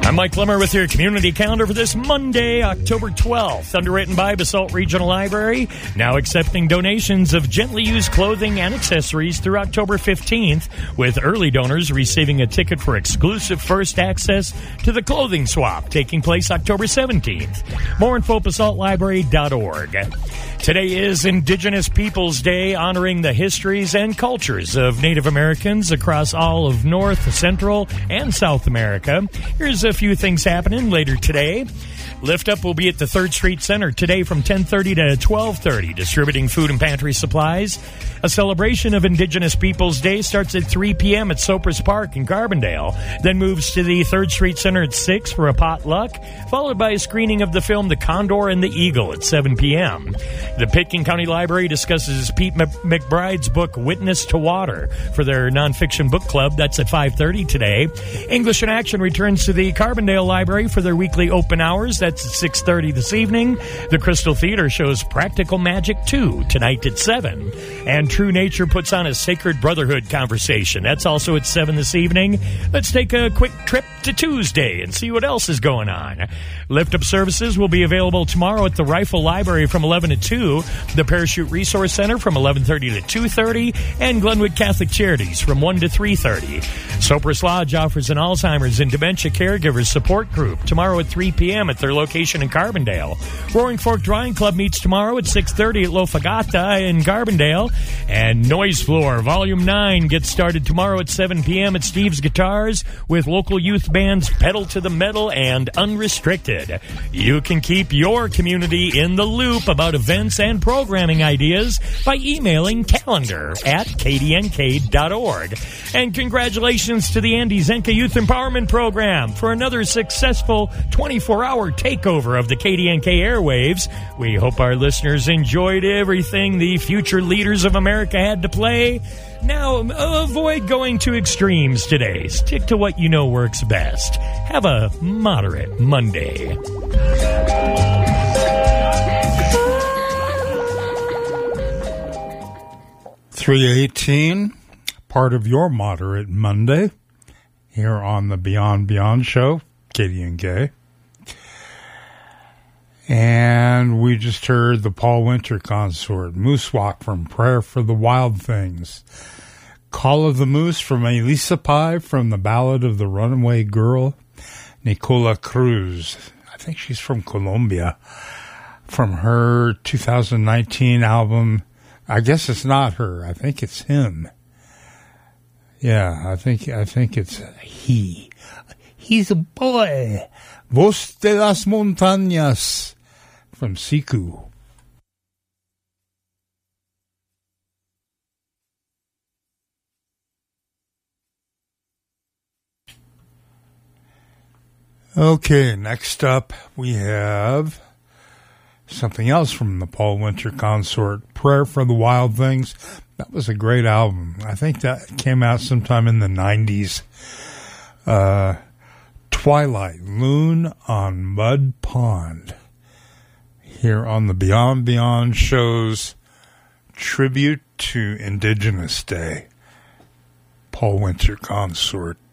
I'm Mike Limmer with your community calendar for this Monday, October 12th. Underwritten by Basalt Regional Library. Now accepting donations of gently used clothing and accessories through October 15th, with early donors receiving a ticket for exclusive first access to the clothing swap taking place October 17th. More info, basaltlibrary.org. Today is Indigenous Peoples Day, honoring the histories and cultures of Native Americans across all of North, Central, and South America. Here's a few things happening later today. Lift Up will be at the 3rd Street Center today from 10:30 to 12:30, distributing food and pantry supplies. A celebration of Indigenous Peoples Day starts at 3 p.m. at Sopris Park in Carbondale, then moves to the 3rd Street Center at 6 for a potluck, followed by a screening of the film The Condor and the Eagle at 7 p.m. The Pitkin County Library discusses Pete McBride's book Witness to Water for their nonfiction book club. That's at 5:30 today. English in Action returns to the Carbondale Library for their weekly open hours. That's at 6:30 this evening. The Crystal Theater shows Practical Magic 2 tonight at 7. And True Nature puts on a Sacred Brotherhood conversation. That's also at 7 this evening. Let's take a quick trip to Tuesday and see what else is going on. Lift Up services will be available tomorrow at the Rifle Library from 11 to 2, the Parachute Resource Center from 11:30 to 2:30, and Glenwood Catholic Charities from 1 to 3:30. Sopris Lodge offers an Alzheimer's and dementia caregivers support group tomorrow at 3 p.m. at their location in Carbondale. Roaring Fork Drawing Club meets tomorrow at 6:30 at Lofagata in Carbondale. And Noise Floor Volume 9 gets started tomorrow at 7 p.m. at Steve's Guitars with local youth bands Pedal to the Metal and Unrestricted. You can keep your community in the loop about events and programming ideas by emailing calendar@kdnk.org. And congratulations to the Andy Zenka Youth Empowerment Program for another successful 24-hour takeover of the KDNK airwaves. We hope our listeners enjoyed everything the future leaders of America had to play. Now, avoid going to extremes today. Stick to what you know works best. Have a moderate Monday. .318, part of your moderate Monday, here on the Beyond Beyond show, KDNK. And we just heard the Paul Winter Consort, Moose Walk from Prayer for the Wild Things, Call of the Moose from Elisa Pie from the Ballad of the Runaway Girl, Nicola Cruz, I think she's from Colombia, from her 2019 album. I guess it's not her. I think it's him. Yeah, I think it's he. He's a boy. Voz de las Montañas from Siku. Okay, next up we have something else from the Paul Winter Consort, Prayer for the Wild Things. That was a great album. I think that came out sometime in the 90s. Twilight, Loon on Mud Pond. Here on the Beyond Beyond show's tribute to Indigenous Day. Paul Winter Consort.